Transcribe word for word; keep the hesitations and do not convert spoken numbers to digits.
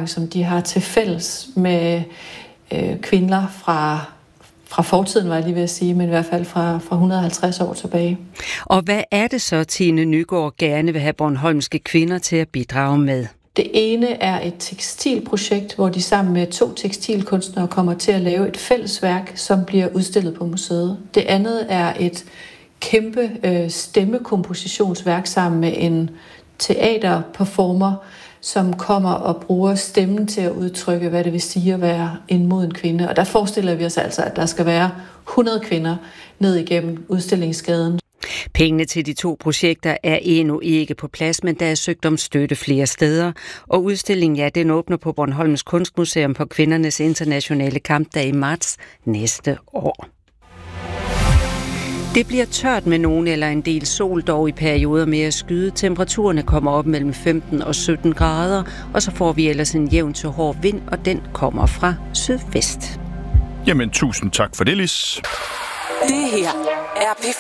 erfaring, som de har til fælles med øh, kvinder fra, fra fortiden, var jeg lige ved at sige, men i hvert fald fra, fra et hundrede og halvtreds år tilbage. Og hvad er det så, Tine Nygaard gerne vil have bornholmske kvinder til at bidrage med? Det ene er et tekstilprojekt, hvor de sammen med to tekstilkunstnere kommer til at lave et fællesværk, som bliver udstillet på museet. Det andet er et kæmpe øh, stemmekompositionsværk sammen med en teaterperformer, som kommer og bruger stemmen til at udtrykke, hvad det vil sige at være en moden kvinde. Og der forestiller vi os altså, at der skal være hundrede kvinder ned igennem udstillingsgaden. Pengene til de to projekter er endnu ikke på plads, men der er søgt om støtte flere steder. Og udstillingen, ja, den åbner på Bornholms Kunstmuseum på Kvindernes Internationale Kampdag i marts næste år. Det bliver tørt med nogen eller en del sol, dog i perioder med at skyde. Temperaturerne kommer op mellem femten og sytten grader, og så får vi ellers en jævn til hård vind, og den kommer fra sydvest. Jamen, tusind tak for det, Lis. Det her er P